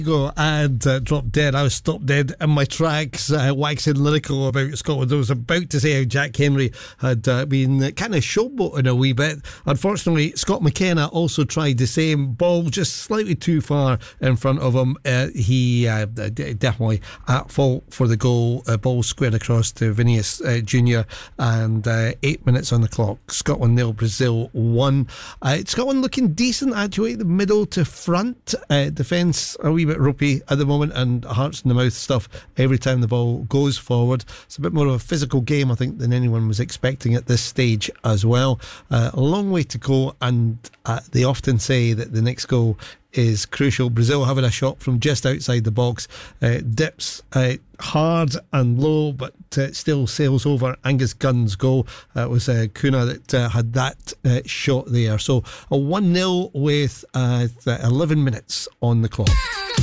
Go and drop dead. I was stopped dead in my tracks, waxing lyrical about Scotland. I was about to say how Jack Henry had been kind of showboating a wee bit. Unfortunately, Scott McKenna also tried the same. Ball just slightly too far in front of him. He definitely at fault for the goal. Ball squared across to Vinicius Jr. and 8 minutes on the clock. Scotland 0, Brazil 1. Scotland looking decent actually, the middle to front. Defence a wee bit ropey at the moment, and hearts in the mouth stuff every time the ball goes forward. It's a bit more of a physical game, I think, than anyone was expecting at this stage as well. A long way to go, and they often say that the next goal is crucial. Brazil having a shot from just outside the box, dips hard and low, but still sails over Angus Gunn's goal. It was Kuna that had that shot there. So a 1-0 with 11 minutes on the clock.